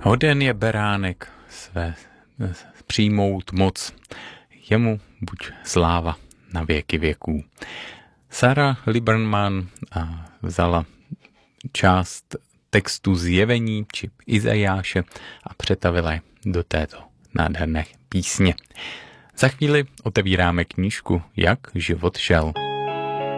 Hoden je beránek své přijmout moc, jemu buď sláva na věky věků. Sarah Liberman vzala část textu Zjevení či Izajáše a přetavila je do této nádherné písně. Za chvíli otevíráme knížku Jak život šel.